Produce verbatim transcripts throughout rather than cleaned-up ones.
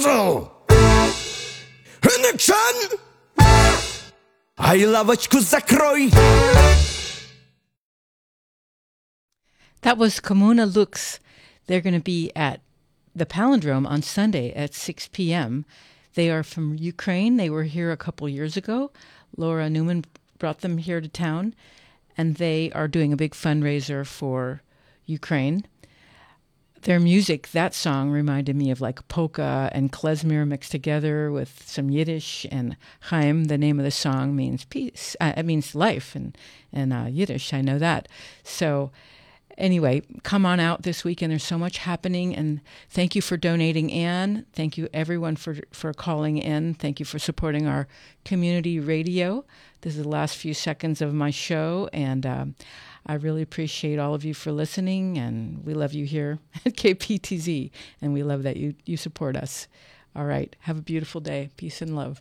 Puzzle! Nixon! I laweczku zakrój! That was Komuna Lux. They're going to be at the Palindrome on Sunday at six p.m. They are from Ukraine. They were here a couple years ago. Laura Newman brought them here to town, and they are doing a big fundraiser for Ukraine. Their music, that song reminded me of like polka and klezmer mixed together with some Yiddish, and Chaim, the name of the song, means peace. Uh, it means life in, in uh, Yiddish. I know that. So anyway, come on out this weekend. There's so much happening, and thank you for donating, Anne. Thank you, everyone, for, for calling in. Thank you for supporting our community radio. This is the last few seconds of my show, and um, I really appreciate all of you for listening, and we love you here at K P T Z, and we love that you, you support us. All right. Have a beautiful day. Peace and love.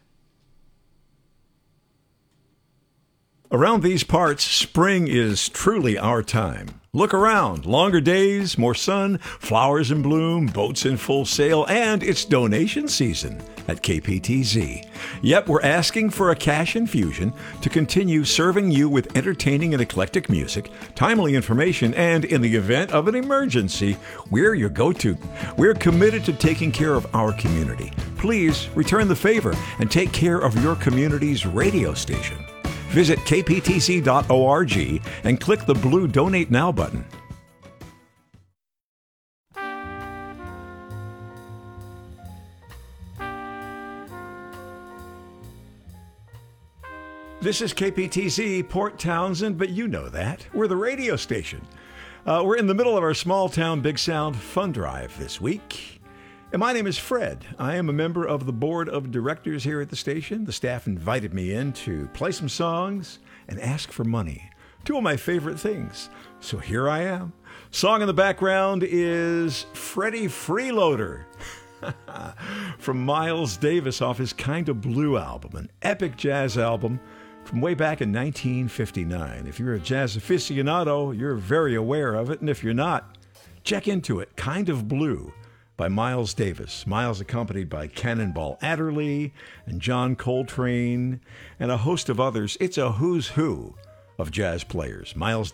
Around these parts, spring is truly our time. Look around. Longer days, more sun, flowers in bloom, boats in full sail, and it's donation season at K P T Z. Yep, we're asking for a cash infusion to continue serving you with entertaining and eclectic music, timely information, and in the event of an emergency, we're your go-to. We're committed to taking care of our community. Please return the favor and take care of your community's radio station. Visit k p t c dot org and click the blue Donate Now button. This is K P T Z, Port Townsend, but you know that. We're the radio station. Uh, we're in the middle of our Small Town Big Sound Fun Drive this week. And my name is Fred. I am a member of the board of directors here at the station. The staff invited me in to play some songs and ask for money. Two of my favorite things. So here I am. Song in the background is Freddie Freeloader from Miles Davis off his Kinda Blue album, an epic jazz album from way back in nineteen fifty-nine. If you're a jazz aficionado, you're very aware of it. And if you're not, check into it. Kind of Blue by Miles Davis. Miles accompanied by Cannonball Adderley and John Coltrane and a host of others. It's a who's who of jazz players. Miles